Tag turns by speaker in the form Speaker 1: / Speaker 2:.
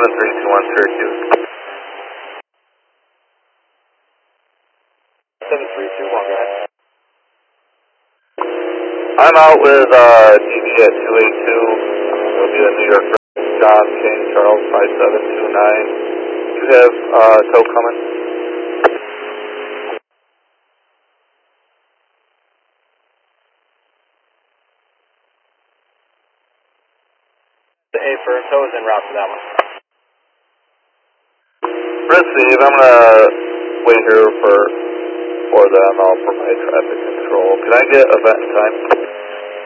Speaker 1: 7321 Syracuse.
Speaker 2: 7321, go ahead.
Speaker 1: I'm out with DB at 282. It'll be the New York John King Charles 5729. You have tow coming?
Speaker 2: The A for tow is en route for that one.
Speaker 1: Receive. I'm gonna wait here for them. I'll provide traffic control. Can I get event time?